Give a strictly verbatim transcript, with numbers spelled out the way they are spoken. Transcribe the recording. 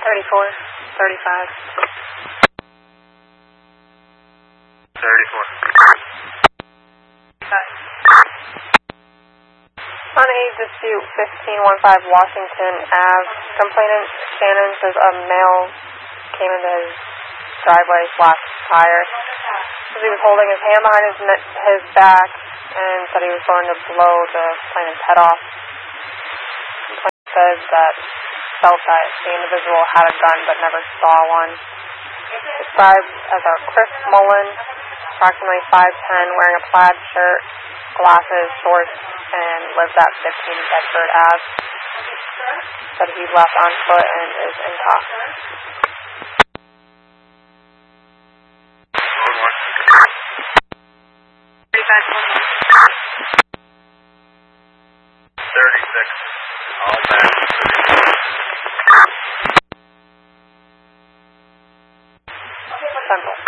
thirty-four, thirty-five. thirty-four. On a dispute fifteen fifteen Washington Avenue, complainant Shannon says a male came into his driveway, slashed his tire. Says he was holding his hand behind his, his back and said he was going to blow the complainant's head off. The complainant says that felt that the individual had a gun but never saw one. Described as a Chris Mullen, approximately five ten, wearing a plaid shirt, glasses, shorts, and lives at fifteen Bedford Avenue. Said he left on foot and is in talks. thirty-six. All back. Central.